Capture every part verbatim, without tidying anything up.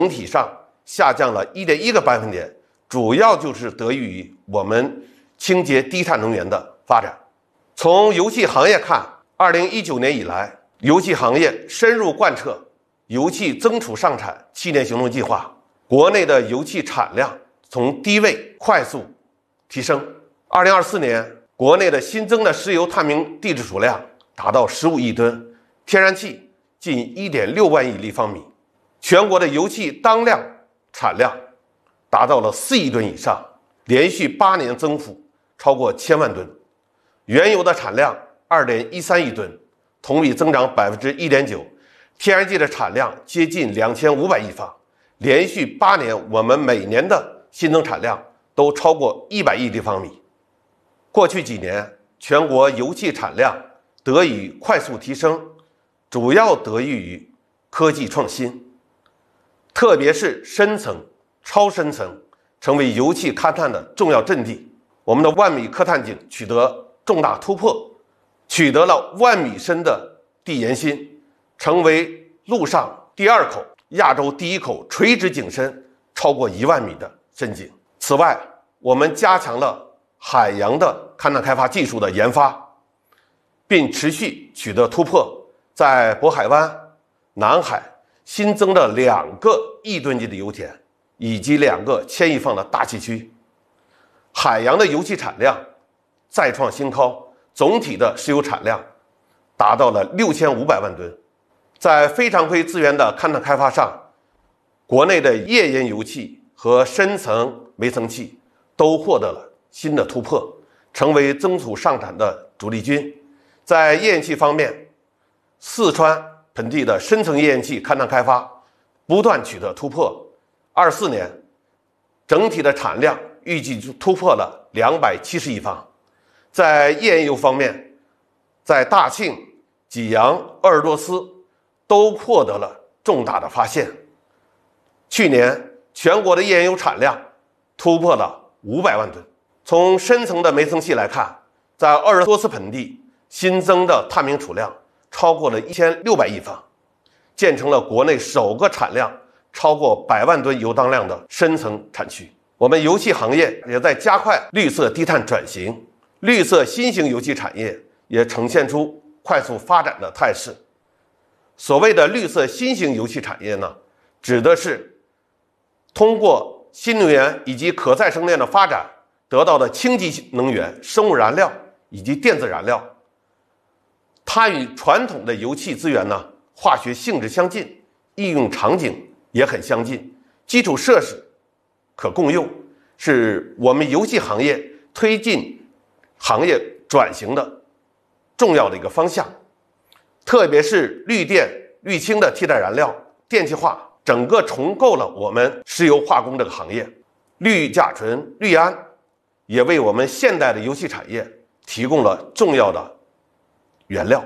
整体上下降了 一点一 个百分点，主要就是得益于我们清洁低碳能源的发展。从油气行业看，二零一九年以来，油气行业深入贯彻油气增储上产七年行动计划，国内的油气产量从低位快速提升。二零二四年，国内的新增的石油探明地质储量达到十五亿吨，天然气近 一点六万亿立方米，全国的油气当量产量达到了四亿吨以上，连续八年增幅超过千万吨。原油的产量 二点一三亿吨，同比增长 百分之一点九， 天然气的产量接近两千五百亿方，连续八年我们每年的新增产量都超过一百亿立方米。过去几年，全国油气产量得以快速提升，主要得益于科技创新，特别是深层、超深层成为油气勘探的重要阵地。我们的万米勘探井取得重大突破，取得了万米深的地岩芯，成为陆上第二口、亚洲第一口垂直井深超过一万米的深井。此外，我们加强了海洋的勘探开发技术的研发，并持续取得突破，在渤海湾、南海新增了两个亿吨级的油田，以及两个千亿方的大气区。海洋的油气产量再创新高，总体的石油产量达到了六千五百万吨。在非常规资源的勘探开发上，国内的页岩油气和深层煤层气都获得了新的突破，成为增储上产的主力军。在页岩气方面，四川盆地的深层页岩气勘探开发不断取得突破，二四年整体的产量预计突破了两百七十亿方。在页岩油方面，在大庆、济阳、鄂尔多斯都获得了重大的发现。去年全国的页岩油产量突破了五百万吨。从深层的煤层气来看，在鄂尔多斯盆地新增的探明储量超过了一千六百亿方，建成了国内首个产量超过百万吨油当量的深层产区。我们油气行业也在加快绿色低碳转型，绿色新型油气产业也呈现出快速发展的态势。所谓的绿色新型油气产业呢，指的是通过新能源以及可再生能源的发展得到的清洁能源、生物燃料以及电子燃料，它与传统的油气资源呢化学性质相近，应用场景也很相近，基础设施可共用，是我们油气行业推进行业转型的重要的一个方向。特别是绿电、绿氢的替代燃料电气化，整个重构了我们石油化工这个行业。氯甲醇、氯胺也为我们现代的油气产业提供了重要的原料。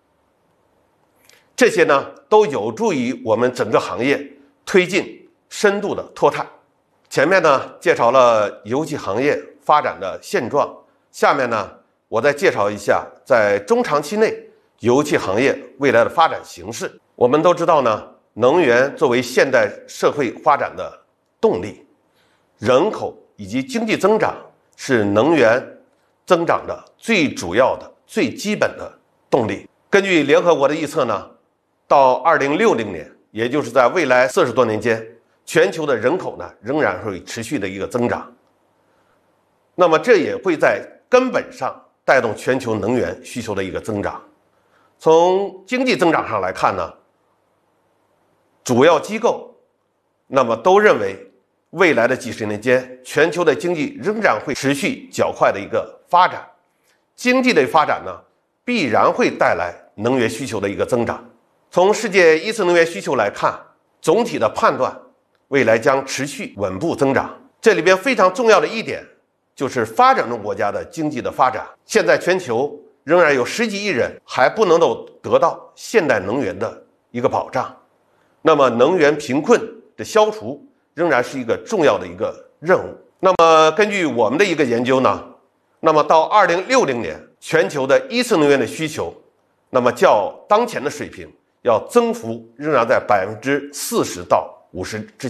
这些呢，都有助于我们整个行业推进深度的脱碳。前面呢介绍了油气行业发展的现状，下面呢我再介绍一下在中长期内油气行业未来的发展形势。我们都知道呢，能源作为现代社会发展的动力，人口以及经济增长是能源增长的最主要的、最基本的动力。根据联合国的预测呢，到二零六零年，也就是在未来四十多年间，全球的人口呢仍然会持续的一个增长。那么这也会在根本上带动全球能源需求的一个增长。从经济增长上来看呢，主要机构那么都认为未来的几十年间，全球的经济仍然会持续较快的一个发展。经济的发展呢，必然会带来能源需求的一个增长。从世界一次能源需求来看，总体的判断未来将持续稳步增长。这里边非常重要的一点就是发展中国家的经济的发展。现在全球仍然有十几亿人还不能够得到现代能源的一个保障，那么能源贫困的消除仍然是一个重要的一个任务。那么根据我们的一个研究呢，那么到二零六零年，全球的一次能源的需求，那么较当前的水平要增幅仍然在百分之四十到五十之